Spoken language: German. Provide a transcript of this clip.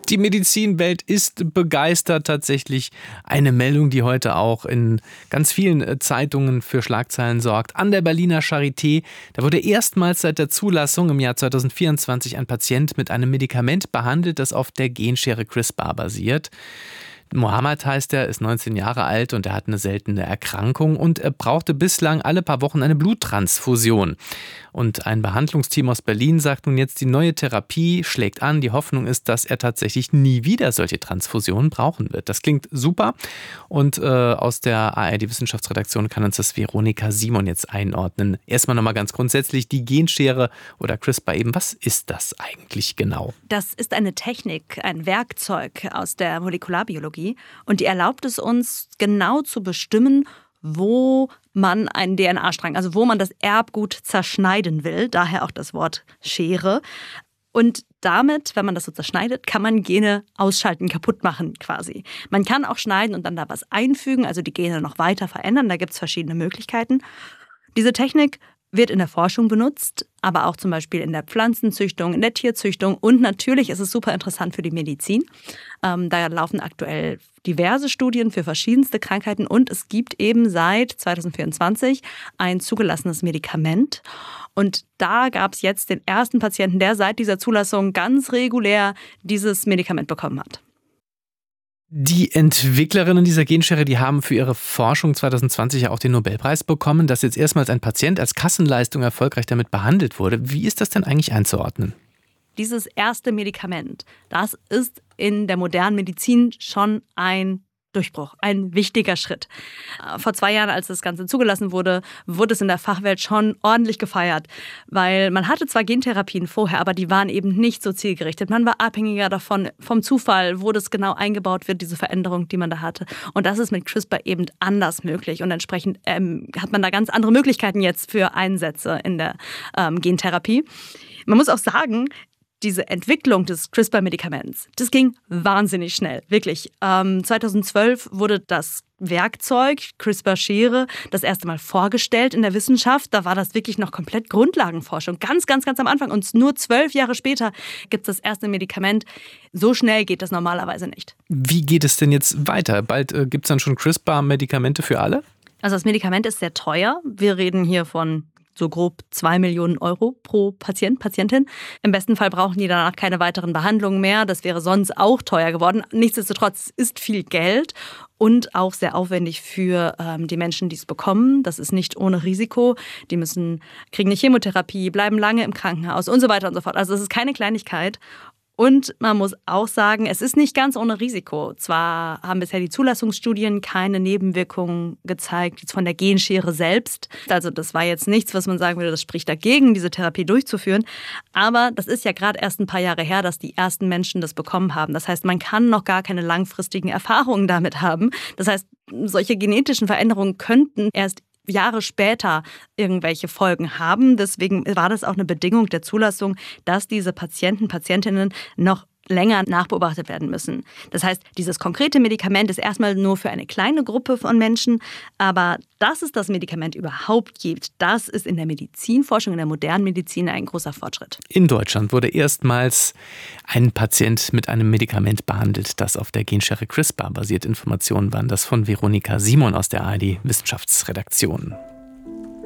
Die Medizinwelt ist begeistert, tatsächlich eine Meldung, die heute auch in ganz vielen Zeitungen für Schlagzeilen sorgt. An der Berliner Charité, da wurde erstmals seit der Zulassung im Jahr 2024 ein Patient mit einem Medikament behandelt, das auf der Genschere CRISPR basiert. Mohammed heißt er, ist 19 Jahre alt und er hat eine seltene Erkrankung und er brauchte bislang alle paar Wochen eine Bluttransfusion. Und ein Behandlungsteam aus Berlin sagt nun jetzt, die neue Therapie schlägt an. Die Hoffnung ist, dass er tatsächlich nie wieder solche Transfusionen brauchen wird. Das klingt super und aus der ARD-Wissenschaftsredaktion kann uns das Veronika Simon jetzt einordnen. Erstmal nochmal ganz grundsätzlich die Genschere oder CRISPR eben. Was ist das eigentlich genau? Das ist eine Technik, ein Werkzeug aus der Molekularbiologie und die erlaubt es uns genau zu bestimmen, wo man einen DNA-Strang, also wo man das Erbgut zerschneiden will, daher auch das Wort Schere. Und damit, wenn man das so zerschneidet, kann man Gene ausschalten, kaputt machen quasi. Man kann auch schneiden und dann da was einfügen, also die Gene noch weiter verändern, da gibt es verschiedene Möglichkeiten. Diese Technik wird in der Forschung benutzt, aber auch zum Beispiel in der Pflanzenzüchtung, in der Tierzüchtung und natürlich ist es super interessant für die Medizin. Da laufen aktuell diverse Studien für verschiedenste Krankheiten und es gibt eben seit 2024 ein zugelassenes Medikament. Und da gab es jetzt den ersten Patienten, der seit dieser Zulassung ganz regulär dieses Medikament bekommen hat. Die Entwicklerinnen dieser Genschere, die haben für ihre Forschung 2020 ja auch den Nobelpreis bekommen, dass jetzt erstmals ein Patient als Kassenleistung erfolgreich damit behandelt wurde. Wie ist das denn eigentlich einzuordnen? Dieses erste Medikament, das ist in der modernen Medizin schon ein Durchbruch, ein wichtiger Schritt. Vor 2 Jahren, als das Ganze zugelassen wurde, wurde es in der Fachwelt schon ordentlich gefeiert, weil man hatte zwar Gentherapien vorher, aber die waren eben nicht so zielgerichtet. Man war abhängiger davon, vom Zufall, wo das genau eingebaut wird, diese Veränderung, die man da hatte. Und das ist mit CRISPR eben anders möglich und entsprechend hat man da ganz andere Möglichkeiten jetzt für Einsätze in der Gentherapie. Man muss auch sagen, diese Entwicklung des CRISPR-Medikaments, das ging wahnsinnig schnell, wirklich. 2012 wurde das Werkzeug CRISPR-Schere das erste Mal vorgestellt in der Wissenschaft. Da war das wirklich noch komplett Grundlagenforschung, ganz am Anfang. Und nur 12 Jahre später gibt es das erste Medikament. So schnell geht das normalerweise nicht. Wie geht es denn jetzt weiter? Bald gibt es dann schon CRISPR-Medikamente für alle? Also das Medikament ist sehr teuer. Wir reden hier von so grob 2 Millionen Euro pro Patient, Patientin. Im besten Fall brauchen die danach keine weiteren Behandlungen mehr. Das wäre sonst auch teuer geworden. Nichtsdestotrotz ist viel Geld und auch sehr aufwendig für die Menschen, die es bekommen. Das ist nicht ohne Risiko. Die kriegen eine Chemotherapie, bleiben lange im Krankenhaus und so weiter und so fort. Also es ist keine Kleinigkeit. Und man muss auch sagen, es ist nicht ganz ohne Risiko. Zwar haben bisher die Zulassungsstudien keine Nebenwirkungen gezeigt von der Genschere selbst. Also das war jetzt nichts, was man sagen würde, das spricht dagegen, diese Therapie durchzuführen. Aber das ist ja gerade erst ein paar Jahre her, dass die ersten Menschen das bekommen haben. Das heißt, man kann noch gar keine langfristigen Erfahrungen damit haben. Das heißt, solche genetischen Veränderungen könnten erst Jahre später irgendwelche Folgen haben. Deswegen war das auch eine Bedingung der Zulassung, dass diese Patientinnen noch länger nachbeobachtet werden müssen. Das heißt, dieses konkrete Medikament ist erstmal nur für eine kleine Gruppe von Menschen, aber dass es das Medikament überhaupt gibt, das ist in der Medizinforschung, in der modernen Medizin ein großer Fortschritt. In Deutschland wurde erstmals ein Patient mit einem Medikament behandelt, das auf der Genschere CRISPR basiert. Informationen waren das von Veronika Simon aus der ARD-Wissenschaftsredaktion.